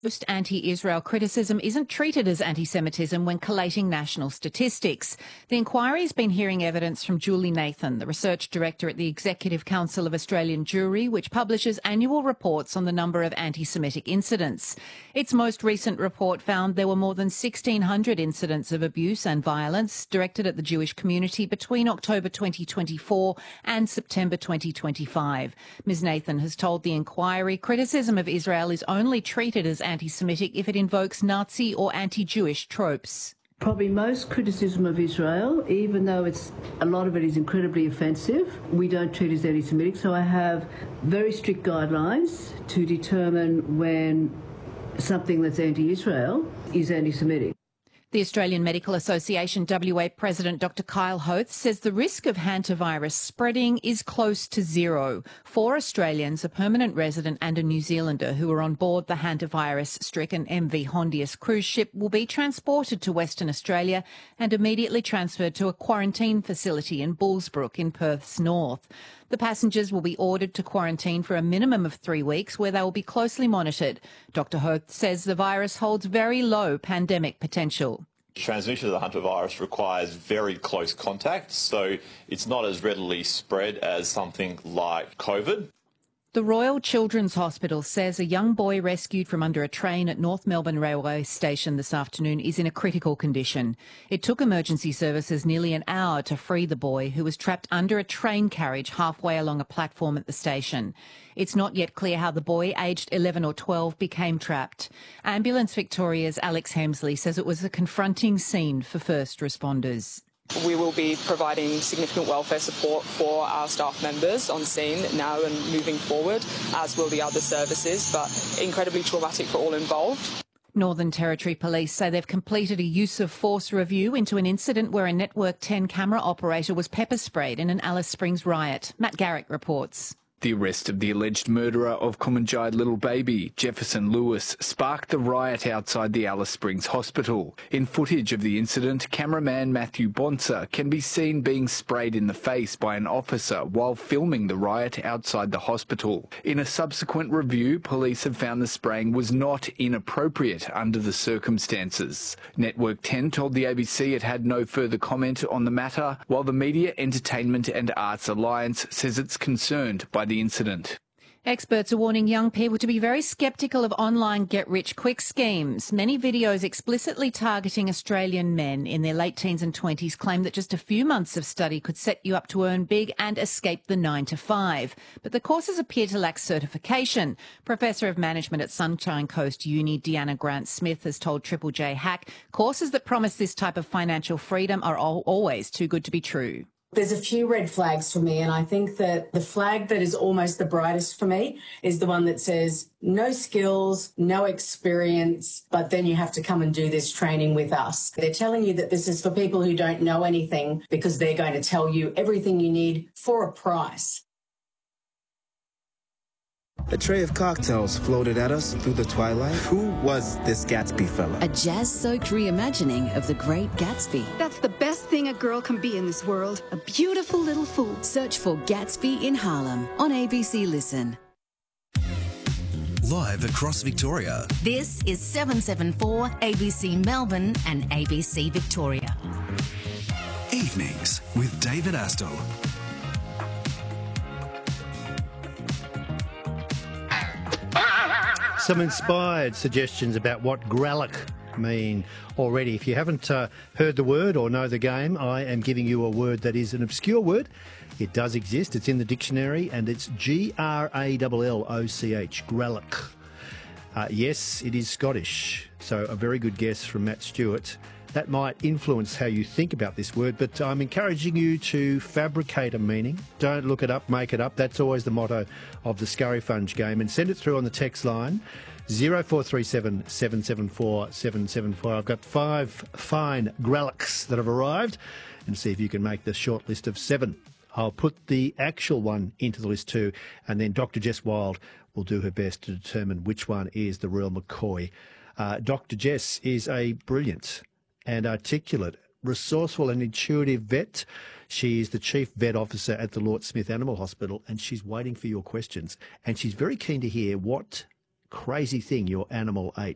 Most anti-Israel criticism isn't treated as anti-Semitism when collating national statistics. The inquiry has been hearing evidence from Julie Nathan, the research director at the Executive Council of Australian Jewry, which publishes annual reports on the number of anti-Semitic incidents. Its most recent report found there were more than 1,600 incidents of abuse and violence directed at the Jewish community between October 2024 and September 2025. Ms Nathan has told the inquiry criticism of Israel is only treated as anti-Semitic if it invokes Nazi or anti-Jewish tropes. Probably most criticism of Israel, even though a lot of it is incredibly offensive, we don't treat as anti-Semitic. So I have very strict guidelines to determine when something that's anti-Israel is anti-Semitic. The Australian Medical Association WA President Dr Kyle Hoth says the risk of hantavirus spreading is close to zero. 4 Australians, a permanent resident and a New Zealander who are on board the hantavirus-stricken MV Hondius cruise ship will be transported to Western Australia and immediately transferred to a quarantine facility in Bullsbrook in Perth's north. The passengers will be ordered to quarantine for a minimum of 3 weeks where they will be closely monitored. Dr Hoth says the virus holds very low pandemic potential. Transmission of the hantavirus requires very close contact, so it's not as readily spread as something like COVID. The Royal Children's Hospital says a young boy rescued from under a train at North Melbourne Railway Station this afternoon is in a critical condition. It took emergency services nearly an hour to free the boy, who was trapped under a train carriage halfway along a platform at the station. It's not yet clear how the boy, aged 11 or 12, became trapped. Ambulance Victoria's Alex Hemsley says it was a confronting scene for first responders. We will be providing significant welfare support for our staff members on scene now and moving forward, as will the other services, but incredibly traumatic for all involved. Northern Territory Police say they've completed a use of force review into an incident where a Network 10 camera operator was pepper sprayed in an Alice Springs riot. Matt Garrick reports. The arrest of the alleged murderer of Comanjide little baby, Jefferson Lewis, sparked the riot outside the Alice Springs Hospital. In footage of the incident, cameraman Matthew Bonser can be seen being sprayed in the face by an officer while filming the riot outside the hospital. In a subsequent review, police have found the spraying was not inappropriate under the circumstances. Network 10 told the ABC it had no further comment on the matter, while the Media, Entertainment and Arts Alliance says it's concerned by the incident. Experts are warning young people to be very sceptical of online get-rich-quick schemes. Many videos explicitly targeting Australian men in their late teens and 20s claim that just a few months of study could set you up to earn big and escape the 9 to 5. But the courses appear to lack certification. Professor of Management at Sunshine Coast Uni, Deanna Grant-Smith, has told Triple J Hack courses that promise this type of financial freedom are always too good to be true. There's a few red flags for me, and I think that the flag that is almost the brightest for me is the one that says no skills, no experience, but then you have to come and do this training with us. They're telling you that this is for people who don't know anything because they're going to tell you everything you need for a price. A tray of cocktails floated at us through the twilight. Who was this Gatsby fella? A jazz-soaked reimagining of The Great Gatsby. That's the best thing a girl can be in this world. A beautiful little fool. Search for Gatsby in Harlem on ABC Listen. Live across Victoria. This is 774 ABC Melbourne and ABC Victoria. Evenings with David Astle. Some inspired suggestions about what gralloch mean already. If you haven't heard the word or know the game, I am giving you a word that is an obscure word. It does exist. It's in the dictionary, and it's Gralloch, gralloch. Yes, it is Scottish, so a very good guess from Matt Stewart. That might influence how you think about this word, but I'm encouraging you to fabricate a meaning. Don't look it up, make it up. That's always the motto of the Scurry Funge game. And send it through on the text line 0437 774 774. I've got 5 fine grallochs that have arrived, and see if you can make the short list of 7. I'll put the actual one into the list too, and then Dr. Jess Wild will do her best to determine which one is the real McCoy. Dr. Jess is a brilliant and articulate, resourceful and intuitive vet. She is the Chief Vet Officer at the Lort Smith Animal Hospital, and she's waiting for your questions. And she's very keen to hear what crazy thing your animal ate.